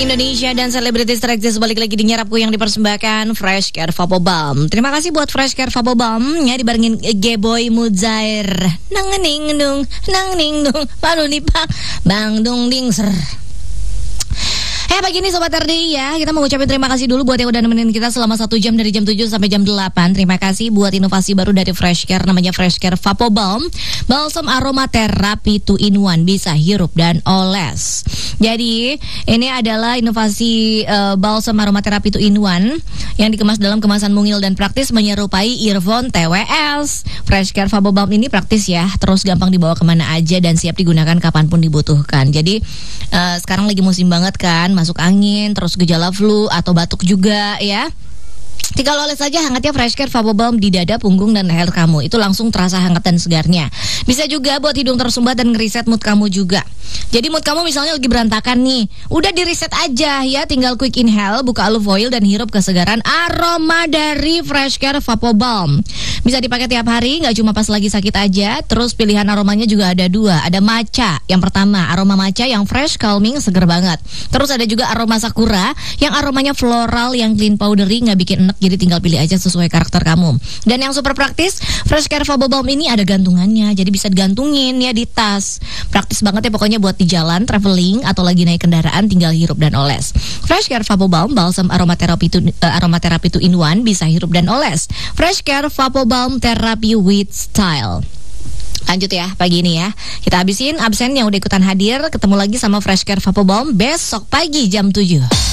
Indonesia dan selebritis tereksis balik lagi di Nyerapku yang dipersembahkan Fresh Care Vapo Balm. Terima kasih buat Fresh Care Vapo Balm ya, dibarengin G-Boy Muzair. Nang ning nung, nang ning nung, palu nipak, bang dung ding ser. Pagi ini Sobat RDI ya, kita mau ucapin terima kasih dulu buat yang udah nemenin kita selama 1 jam dari jam 7 sampai jam 8. Terima kasih buat inovasi baru dari Fresh Care, namanya Fresh Care Vapo Balm. Balsam aromaterapi 2-in-1, bisa hirup dan oles. Jadi ini adalah inovasi balsam aromaterapi 2-in-1 yang dikemas dalam kemasan mungil dan praktis menyerupai earphone TWS. Fresh Care Vapo Balm ini praktis ya, terus gampang dibawa kemana aja dan siap digunakan kapanpun dibutuhkan. Jadi sekarang lagi musim banget kan, masuk angin, terus gejala flu atau batuk juga ya. Tinggal oles saja hangatnya Fresh Care Vapo Balm di dada, punggung, dan leher kamu. Itu langsung terasa hangat dan segarnya. Bisa juga buat hidung tersumbat dan ngeriset mood kamu juga. Jadi mood kamu misalnya lagi berantakan nih, udah di reset aja ya. Tinggal quick inhale, buka olive oil, dan hirup kesegaran aroma dari Fresh Care Vapo Balm. Bisa dipakai tiap hari, gak cuma pas lagi sakit aja. Terus pilihan aromanya juga ada 2. Ada matcha, yang pertama aroma matcha yang fresh, calming, seger banget. Terus ada juga aroma sakura yang aromanya floral, yang clean, powdery, gak bikin enek. Jadi tinggal pilih aja sesuai karakter kamu. Dan yang super praktis, Fresh Care Vapo Balm ini ada gantungannya, jadi bisa digantungin ya di tas. Praktis banget ya pokoknya buat di jalan, traveling, atau lagi naik kendaraan, tinggal hirup dan oles. Fresh Care Vapo Balm, balsam aromaterapi 2-in-1, bisa hirup dan oles. Fresh Care Vapo Balm, terapi with style. Lanjut ya pagi ini ya. Kita habisin absen yang udah ikutan hadir. Ketemu lagi sama Fresh Care Vapo Balm besok pagi jam 7.